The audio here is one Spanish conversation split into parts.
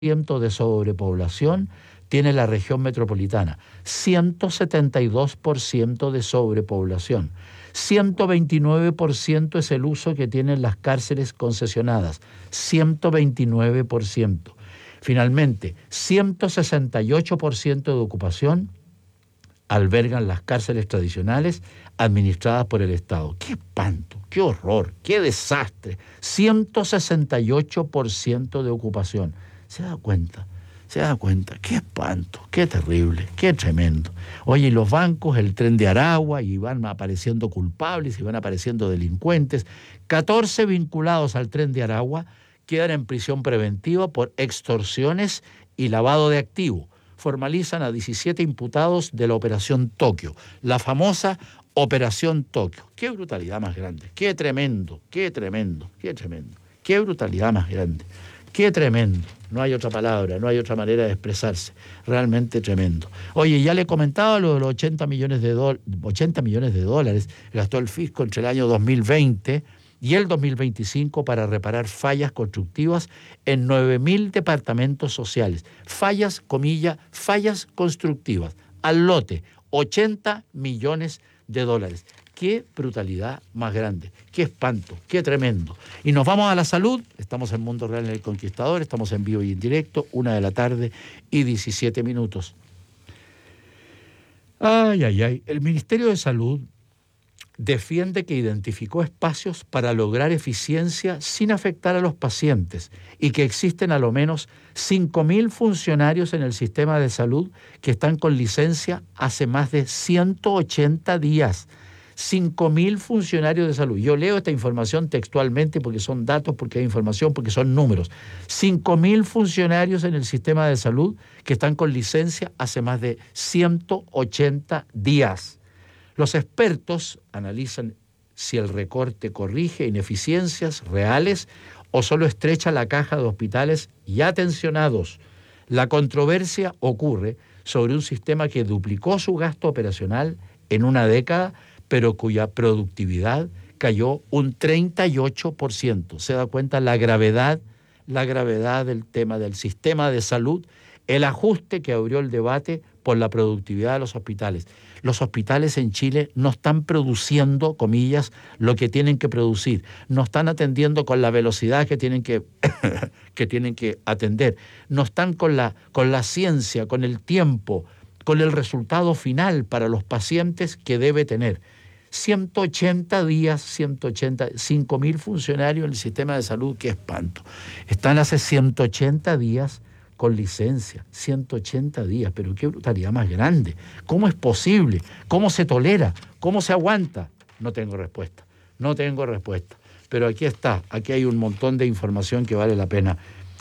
de sobrepoblación tiene la región metropolitana, 172% de sobrepoblación, 129% es el uso que tienen las cárceles concesionadas, 129%. Finalmente, 168% de ocupación albergan las cárceles tradicionales administradas por el Estado. ¡Qué espanto! ¡Qué horror! ¡Qué desastre! 168% de ocupación. ¿Se da cuenta? ¿Se da cuenta? ¡Qué espanto! ¡Qué terrible! ¡Qué tremendo! Oye, y los bancos, el Tren de Aragua, y van apareciendo culpables y van apareciendo delincuentes. 14 vinculados al Tren de Aragua quedan en prisión preventiva por extorsiones y lavado de activos. Formalizan a 17 imputados de la Operación Tokio, la famosa Operación Tokio. ¡Qué brutalidad más grande! ¡Qué tremendo! ¡Qué tremendo! ¡Qué tremendo! ¡Qué brutalidad más grande! ¡Qué tremendo! No hay otra palabra, no hay otra manera de expresarse. Realmente tremendo. Oye, ya le comentaba lo de los 80 millones de dólares gastó el fisco entre el año 2020 y el 2025 para reparar fallas constructivas en 9.000 departamentos sociales. Fallas, comilla, fallas constructivas. Al lote, 80 millones de dólares. ¡Qué brutalidad más grande! ¡Qué espanto! ¡Qué tremendo! Y nos vamos a la salud. Estamos en Mundo Real en El Conquistador. Estamos en vivo y en directo, 1:17 p.m. Ay, ay, ay. El Ministerio de Salud defiende que identificó espacios para lograr eficiencia sin afectar a los pacientes y que existen a lo menos 5.000 funcionarios en el sistema de salud que están con licencia hace más de 180 días. 5.000 funcionarios de salud. Yo leo esta información textualmente porque son datos, porque hay información, porque son números. 5.000 funcionarios en el sistema de salud que están con licencia hace más de 180 días. Los expertos analizan si el recorte corrige ineficiencias reales o solo estrecha la caja de hospitales ya tensionados. La controversia ocurre sobre un sistema que duplicó su gasto operacional en una década, pero cuya productividad cayó un 38%. ¿Se da cuenta la gravedad del tema del sistema de salud? El ajuste que abrió el debate por la productividad de los hospitales. Los hospitales en Chile no están produciendo, comillas, lo que tienen que producir. No están atendiendo con la velocidad que tienen que, que tienen que atender. No están con la ciencia, con el tiempo, con el resultado final para los pacientes que debe tener. 180 días, 5.000 funcionarios en el sistema de salud, qué espanto. Están hace 180 días con licencia, 180 días, pero qué brutalidad más grande. ¿Cómo es posible? ¿Cómo se tolera? ¿Cómo se aguanta? No tengo respuesta, pero aquí está, aquí hay un montón de información que vale la pena.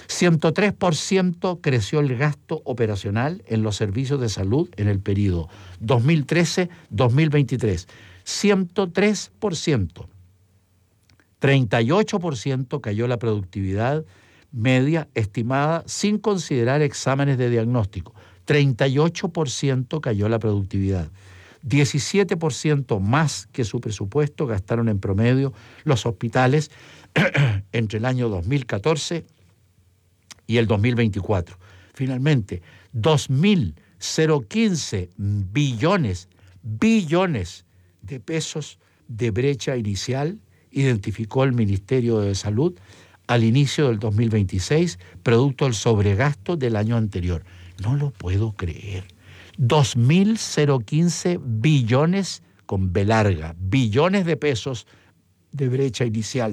103% creció el gasto operacional en los servicios de salud en el periodo 2013-2023. 103%. 38% cayó la productividad media estimada sin considerar exámenes de diagnóstico. 38% cayó la productividad. 17% más que su presupuesto gastaron en promedio los hospitales entre el año 2014 y el 2024. Finalmente, 2.015 billones de pesos de brecha inicial identificó el Ministerio de Salud al inicio del 2026, producto del sobregasto del año anterior. No lo puedo creer. 2.015 billones, con B larga, billones de pesos de brecha inicial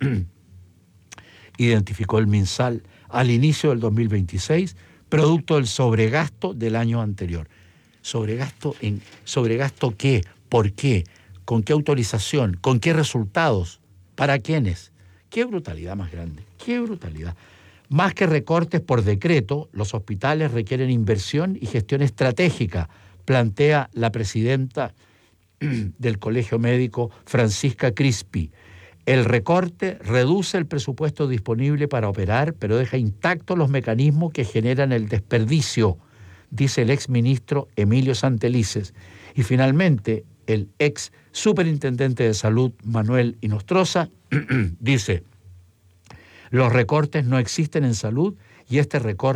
identificó el MinSal al inicio del 2026, producto del sobregasto del año anterior. ¿Sobregasto qué? ¿Por qué? ¿Con qué autorización? ¿Con qué resultados? ¿Para quiénes? ¡Qué brutalidad más grande! ¡Qué brutalidad! Más que recortes por decreto, los hospitales requieren inversión y gestión estratégica, plantea la presidenta del Colegio Médico, Francisca Crispi. El recorte reduce el presupuesto disponible para operar, pero deja intactos los mecanismos que generan el desperdicio, dice el exministro Emilio Santelices. Y finalmente, el ex superintendente de salud, Manuel Inostroza, dice: los recortes no existen en salud y este recorte